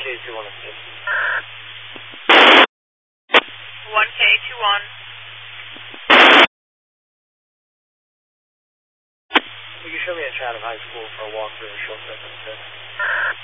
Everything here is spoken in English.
1K21 escape. 1K21. Will you show me a Chatham High School for a walk through a short distance?